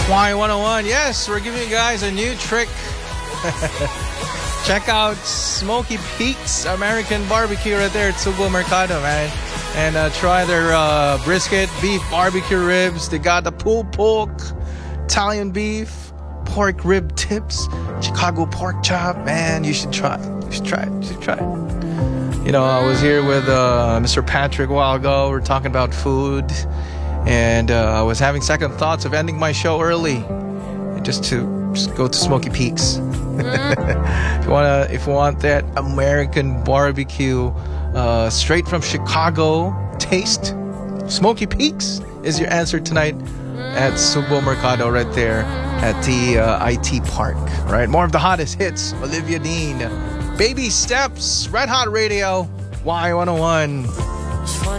Y101. Yes, we're giving you guys a new trick. Check out Smoky Peaks American Barbecue right there at Subo Mercado, man. And try their brisket, beef, barbecue ribs. They got the pulled pork, Italian beef, pork rib tips, Chicago pork chop. Man, you should try it. You should try it. You should try it. You know, I was here with Mr. Patrick a while ago. We're talking about food. And I was having second thoughts of ending my show early. Just go to Smoky Peaks. If you want that American barbecue straight from Chicago taste, Smoky Peaks is your answer tonight at Subo Mercado right there at the IT Park. Right, more of the hottest hits. Olivia Dean, Baby Steps, Red Hot Radio, Y101.